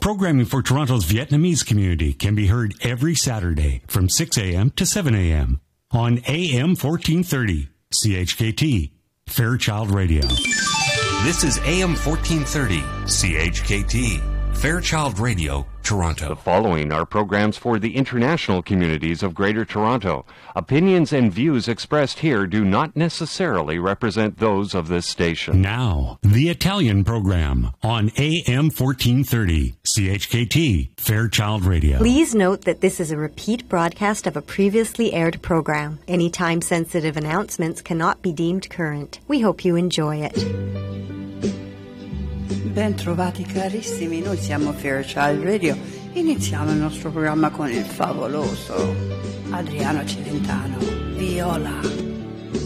Programming for Toronto's Vietnamese community can be heard every Saturday from 6 a.m. to 7 a.m. on AM 1430, CHKT, Fairchild Radio. This is AM 1430, CHKT, Fairchild Radio, Toronto. The following are programs for the international communities of Greater Toronto. Opinions and views expressed here do not necessarily represent those of this station. Now, the Italian program on AM 1430, CHKT, Fairchild Radio. Please note that this is a repeat broadcast of a previously aired program. Any time-sensitive announcements cannot be deemed current. We hope you enjoy it. Ben trovati carissimi, noi siamo Fairchild Radio. Iniziamo il nostro programma con il favoloso Adriano Celentano, Viola.